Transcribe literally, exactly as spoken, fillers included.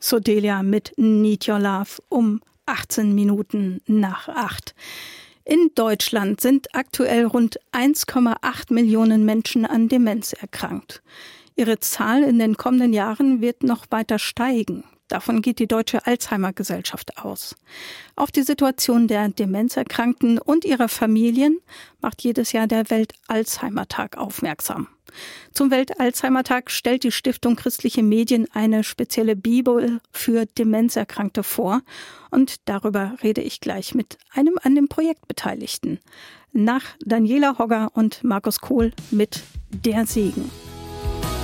Sodelia mit Need Your Love um achtzehn Minuten nach acht. In Deutschland sind aktuell rund eins Komma acht Millionen Menschen an Demenz erkrankt. Ihre Zahl in den kommenden Jahren wird noch weiter steigen. Davon geht die Deutsche Alzheimer-Gesellschaft aus. Auf die Situation der Demenzerkrankten und ihrer Familien macht jedes Jahr der Welt-Alzheimer-Tag aufmerksam. Zum Welt-Alzheimer-Tag stellt die Stiftung Christliche Medien eine spezielle Bibel für Demenzerkrankte vor. Und darüber rede ich gleich mit einem an dem Projekt Beteiligten. Nach Daniela Hogger und Markus Kohl mit Der Segen.